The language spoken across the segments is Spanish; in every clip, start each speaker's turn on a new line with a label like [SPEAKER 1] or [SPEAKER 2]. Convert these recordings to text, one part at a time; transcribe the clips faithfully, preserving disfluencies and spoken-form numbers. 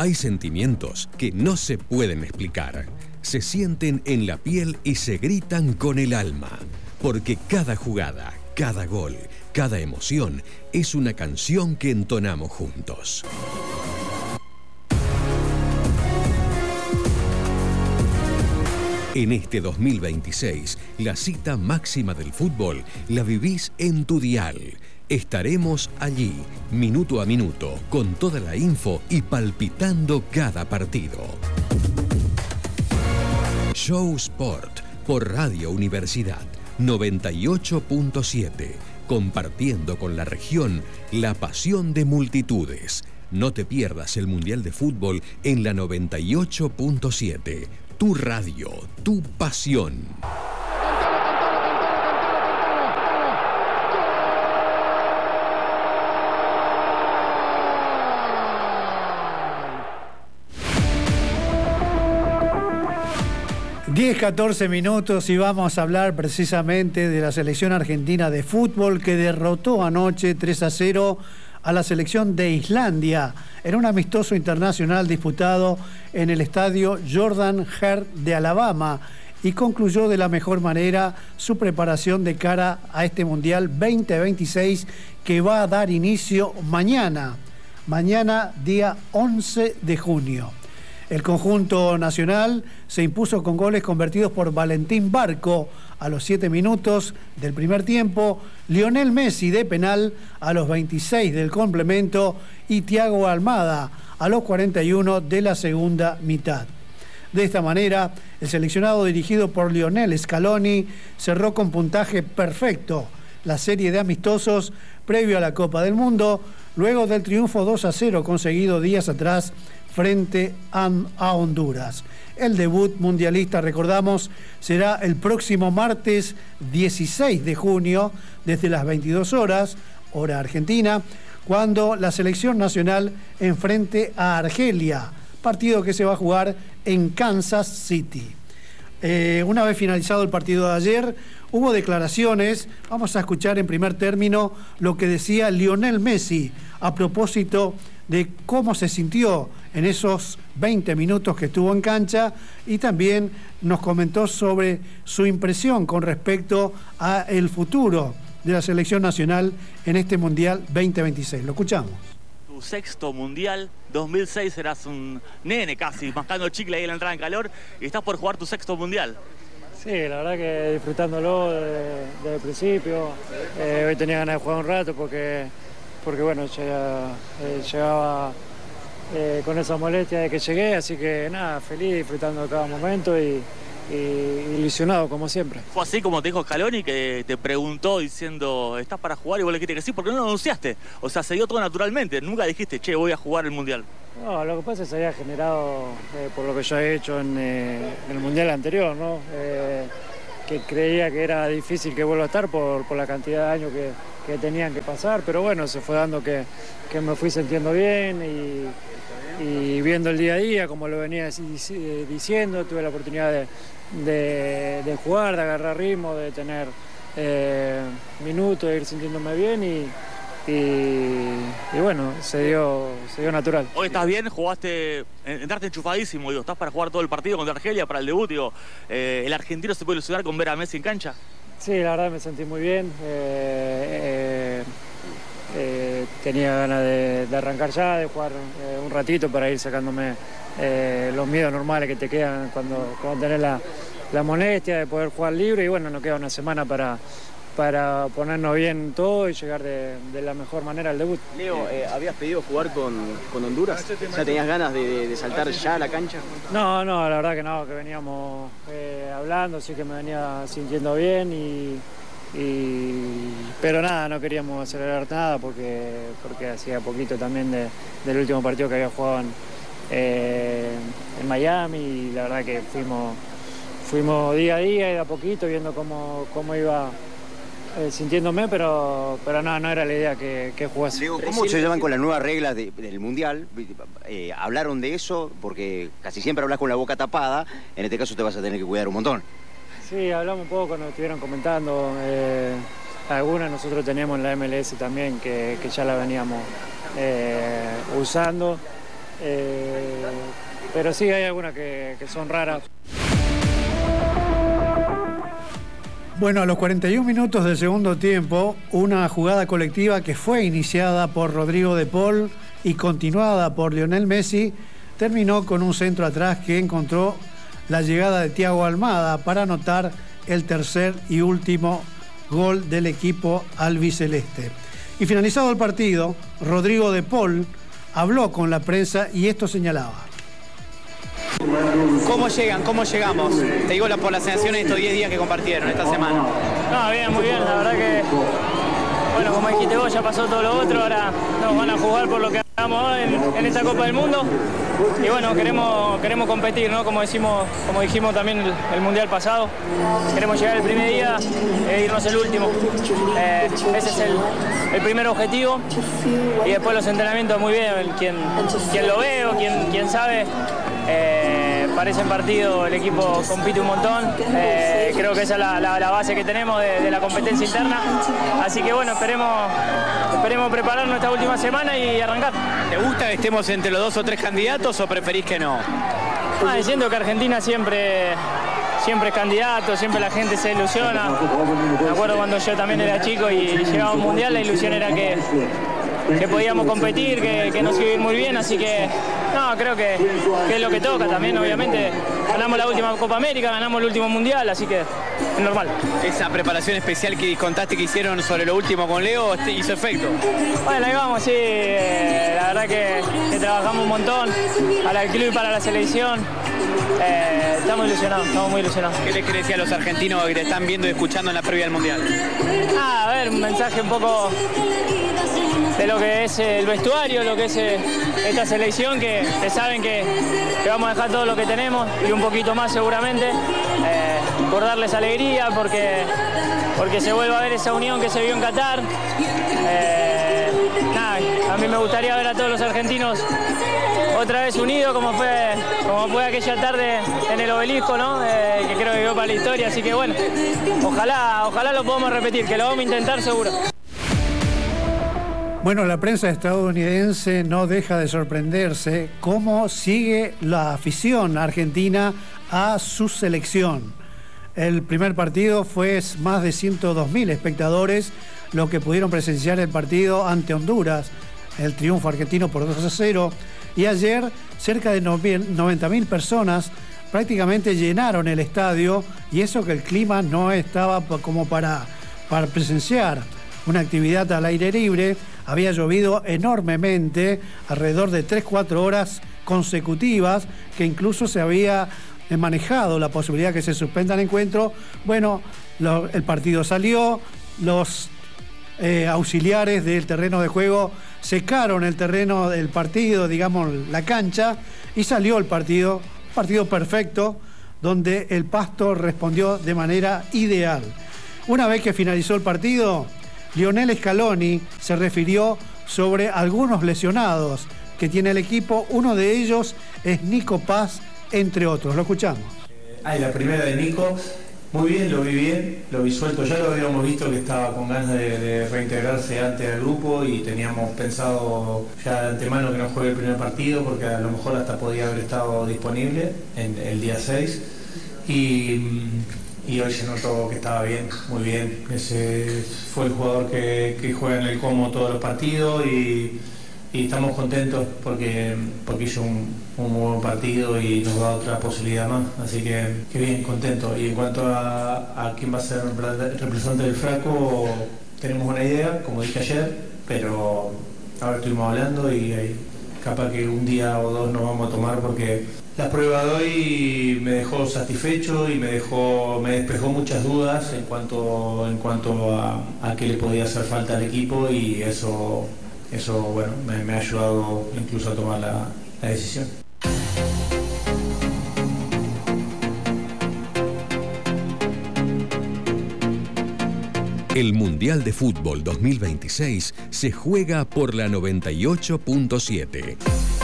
[SPEAKER 1] Hay sentimientos que no se pueden explicar. Se sienten en la piel y se gritan con el alma. Porque cada jugada, cada gol, cada emoción es una canción que entonamos juntos. En este dos mil veintiséis, la cita máxima del fútbol la vivís en tu dial. Estaremos allí, minuto a minuto, con toda la info y palpitando cada partido. Show Sport por Radio Universidad noventa y ocho punto siete, compartiendo con la región la pasión de multitudes. No te pierdas el Mundial de Fútbol en la noventa y ocho punto siete. Tu radio, tu pasión.
[SPEAKER 2] diez, catorce minutos y vamos a hablar precisamente de la selección argentina de fútbol que derrotó anoche tres a cero a la selección de Islandia en un amistoso internacional disputado en el estadio Jordan Hare de Alabama y concluyó de la mejor manera su preparación de cara a este Mundial veinte veintiséis que va a dar inicio mañana, mañana día once de junio. El conjunto nacional se impuso con goles convertidos por Valentín Barco a los siete minutos del primer tiempo, Lionel Messi de penal a los veintiséis del complemento y Thiago Almada a los cuarenta y uno de la segunda mitad. De esta manera, el seleccionado dirigido por Lionel Scaloni cerró con puntaje perfecto la serie de amistosos previo a la Copa del Mundo, luego del triunfo dos a cero conseguido días atrás frente a Honduras. El debut mundialista, recordamos, será el próximo martes dieciséis de junio, desde las veintidós horas, hora argentina, cuando la selección nacional enfrente a Argelia, partido que se va a jugar en Kansas City. Eh, una vez finalizado el partido de ayer, hubo declaraciones. Vamos a escuchar en primer término lo que decía Lionel Messi a propósito de cómo se sintió en esos veinte minutos que estuvo en cancha y también nos comentó sobre su impresión con respecto a el futuro de la selección nacional en este Mundial veinte veintiséis. Lo escuchamos.
[SPEAKER 3] Tu sexto Mundial, dos mil seis eras un nene casi, mascando chicle ahí en la entrada en calor y estás por jugar tu sexto Mundial.
[SPEAKER 4] Sí, la verdad que disfrutándolo desde, desde el principio. Eh, hoy tenía ganas de jugar un rato porque, porque bueno, ya, eh, llegaba eh, con esa molestia de que llegué, así que nada, feliz, disfrutando de cada momento y, y ilusionado como siempre.
[SPEAKER 3] Fue así como te dijo Scaloni, que te preguntó diciendo, ¿estás para jugar? Y vos le dijiste que sí, porque no lo anunciaste. O sea, se dio todo naturalmente, nunca dijiste, che, voy a jugar el Mundial.
[SPEAKER 4] No, lo que pasa es que se había generado eh, por lo que yo he hecho en, eh, en el Mundial anterior, ¿no? Eh, que creía que era difícil que vuelva a estar por, por la cantidad de años que, que tenían que pasar, pero bueno, se fue dando que, que me fui sintiendo bien y, y viendo el día a día, como lo venía diciendo, tuve la oportunidad de, de, de jugar, de agarrar ritmo, de tener eh, minutos, de ir sintiéndome bien y... Y, y bueno, se dio, se dio natural.
[SPEAKER 3] Hoy estás bien, jugaste, entraste enchufadísimo, digo, estás para jugar todo el partido contra Argelia, para el debut, digo, eh, ¿el argentino se puede ilusionar con ver a Messi en cancha?
[SPEAKER 4] Sí, la verdad me sentí muy bien, eh, eh, eh, tenía ganas de, de arrancar ya, de jugar eh, un ratito para ir sacándome eh, los miedos normales que te quedan cuando, cuando tenés la, la molestia de poder jugar libre y bueno, nos queda una semana para... para ponernos bien todo y llegar de, de la mejor manera al debut.
[SPEAKER 5] Leo, eh, ¿habías pedido jugar con, con Honduras? ¿Ya tenías ganas de, de saltar ya a la cancha?
[SPEAKER 4] No, no, la verdad que no, que veníamos eh, hablando, sí que me venía sintiendo bien y, y... pero nada, no queríamos acelerar nada porque, porque hacía poquito también de, del último partido que había jugado en, eh, en Miami y la verdad que fuimos, fuimos día a día y de a poquito viendo cómo, cómo iba... Eh, sintiéndome, pero, pero no, no era la idea que, que jugase.
[SPEAKER 6] Diego, ¿cómo se llevan con las nuevas reglas de, del Mundial? Eh, ¿Hablaron de eso? Porque casi siempre hablas con la boca tapada, en este caso te vas a tener que cuidar un montón.
[SPEAKER 4] Sí, hablamos un poco, nos estuvieron comentando, eh, algunas nosotros tenemos en la M L S también, que, que ya la veníamos eh, usando. eh, pero sí hay algunas que, que son raras.
[SPEAKER 2] Bueno, a los cuarenta y un minutos del segundo tiempo, una jugada colectiva que fue iniciada por Rodrigo de Paul y continuada por Lionel Messi, terminó con un centro atrás que encontró la llegada de Thiago Almada para anotar el tercer y último gol del equipo albiceleste. Y finalizado el partido, Rodrigo de Paul habló con la prensa y esto señalaba.
[SPEAKER 7] ¿Cómo llegan? ¿Cómo llegamos? Te digo por las sensaciones de estos diez días que compartieron esta semana.
[SPEAKER 8] No, bien, muy bien, la verdad que, bueno, como dijiste vos, ya pasó todo lo otro, ahora nos van a jugar por lo que hagamos en, en esta Copa del Mundo. Y bueno, queremos, queremos competir, ¿no? Como decimos, como dijimos también el, el Mundial pasado, queremos llegar el primer día e irnos el último. Eh, ese es el, el primer objetivo. Y después los entrenamientos muy bien, quien, quien lo ve o quien, quien sabe. Eh, parecen partido, el equipo compite un montón, eh, creo que esa es la, la, la base que tenemos de, de la competencia interna, así que bueno, esperemos, esperemos prepararnos esta última semana y arrancar.
[SPEAKER 7] ¿Te gusta que estemos entre los dos o tres candidatos o preferís que no?
[SPEAKER 8] Ah, siento que Argentina siempre, siempre es candidato, siempre la gente se ilusiona. Me acuerdo cuando yo también era chico y llegaba a un mundial, la ilusión era que, que podíamos competir, que, que nos iba a ir muy bien, así que no, creo que, que es lo que toca también, obviamente. Ganamos la última Copa América, ganamos el último Mundial, así que es normal.
[SPEAKER 7] ¿Esa preparación especial que contaste que hicieron sobre lo último con Leo hizo efecto?
[SPEAKER 8] Bueno, ahí vamos, sí. Eh, la verdad que, que trabajamos un montón para el club y para la selección. Eh, estamos ilusionados, estamos muy ilusionados.
[SPEAKER 7] ¿Qué les querés decir a los argentinos que te están viendo y escuchando en la previa del Mundial?
[SPEAKER 8] Ah, a ver, un mensaje un poco de lo que es el vestuario, lo que es esta selección, que, que saben que, que vamos a dejar todo lo que tenemos y un poquito más seguramente, eh, por darles alegría, porque, porque se vuelva a ver esa unión que se vio en Qatar. Eh, nada, a mí me gustaría ver a todos los argentinos otra vez unidos, como fue, como fue aquella tarde en el Obelisco, ¿no? Eh, que creo que quedó para la historia, así que bueno, ojalá, ojalá lo podamos repetir, que lo vamos a intentar seguro.
[SPEAKER 2] Bueno, la prensa estadounidense no deja de sorprenderse cómo sigue la afición argentina a su selección. El primer partido fue más de ciento dos mil espectadores los que pudieron presenciar el partido ante Honduras, el triunfo argentino por dos a cero. Y ayer cerca de noventa mil personas prácticamente llenaron el estadio, y eso que el clima no estaba como para, para presenciar una actividad al aire libre. Había llovido enormemente, alrededor de tres a cuatro horas consecutivas, que incluso se había manejado la posibilidad que se suspenda el encuentro. Bueno, lo, el partido salió, los eh, auxiliares del terreno de juego secaron el terreno del partido, digamos la cancha, y salió el partido, partido perfecto, donde el Pasto respondió de manera ideal. Una vez que finalizó el partido, Lionel Scaloni se refirió sobre algunos lesionados que tiene el equipo. Uno de ellos es Nico Paz, entre otros. Lo escuchamos.
[SPEAKER 9] Ah, la primera de Nico, muy bien, lo vi bien, lo vi suelto. Ya lo habíamos visto que estaba con ganas de, de reintegrarse antes del grupo, y teníamos pensado ya de antemano que no juegue el primer partido, porque a lo mejor hasta podía haber estado disponible en el día seis. Y... Y hoy se notó que estaba bien, muy bien. Ese fue el jugador que, que juega en el Como todos los partidos, y, y estamos contentos porque, porque hizo un, un muy buen partido y nos da otra posibilidad más. Así que, que bien, contento. Y en cuanto a, a quién va a ser el representante del Fraco, tenemos una idea, como dije ayer, pero ahora estuvimos hablando y hay, capaz que un día o dos nos vamos a tomar, porque la prueba de hoy me dejó satisfecho y me dejó, me despejó muchas dudas en cuanto, en cuanto a, a qué le podía hacer falta al equipo, y eso, eso bueno, me, me ha ayudado incluso a tomar la, la decisión.
[SPEAKER 1] El Mundial de Fútbol dos mil veintiséis se juega por la noventa y ocho punto siete.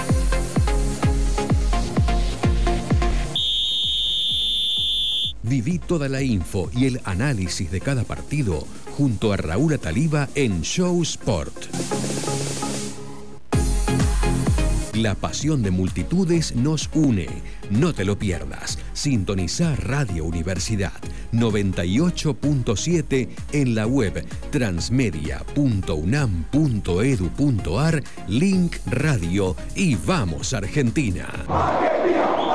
[SPEAKER 1] Viví toda la info y el análisis de cada partido junto a Raúl Ataliba en Show Sport. La pasión de multitudes nos une. No te lo pierdas. Sintoniza Radio Universidad noventa y ocho punto siete en la web transmedia punto unam punto edu punto ar, link radio y vamos Argentina. ¡Argentina!